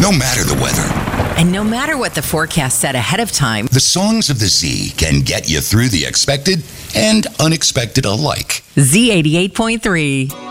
No matter the weather. And no matter what the forecast said ahead of time, The songs of the Z can get you through the expected and unexpected alike. Z88.3.